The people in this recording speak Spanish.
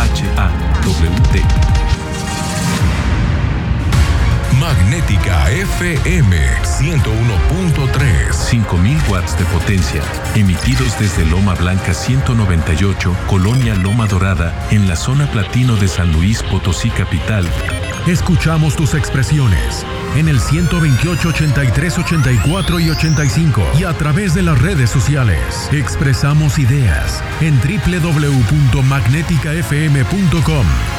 Magnética FM 101.3. 5000 watts de potencia, emitidos desde Loma Blanca 198, Colonia Loma Dorada, en la zona platino de San Luis Potosí capital. Escuchamos tus expresiones en el 128, 83, 84 y 85 y a través de las redes sociales. Expresamos ideas en www.magneticafm.com.